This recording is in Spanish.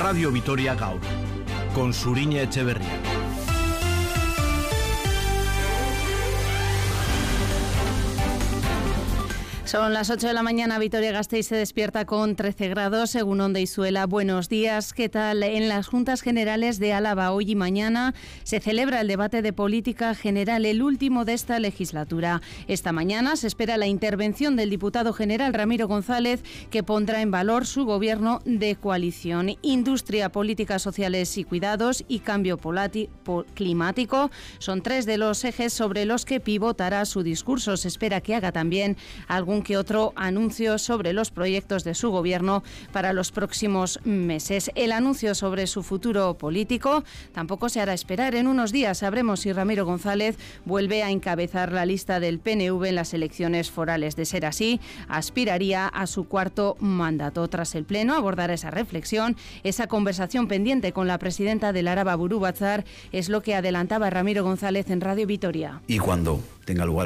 Radio Vitoria gaur, con Suriña Echeverría. Son las 8 de la mañana, Vitoria-Gasteiz se despierta con 13 grados, según Onda Isuela. Buenos días, ¿qué tal? En las Juntas Generales de Álava hoy y mañana se celebra el debate de política general, el último de esta legislatura. Esta mañana se espera la intervención del diputado general Ramiro González, que pondrá en valor su gobierno de coalición. Industria, políticas sociales y cuidados y cambio climático son tres de los ejes sobre los que pivotará su discurso. Se espera que haga también algún que otro anuncio sobre los proyectos de su gobierno para los próximos meses. El anuncio sobre su futuro político tampoco se hará esperar. En unos días sabremos si Ramiro González vuelve a encabezar la lista del PNV en las elecciones forales. De ser así, aspiraría a su cuarto mandato. Tras el Pleno abordará esa reflexión, esa conversación pendiente con la presidenta del Araba Buru Batzar, es lo que adelantaba Ramiro González en Radio Vitoria. Y cuando tenga lugar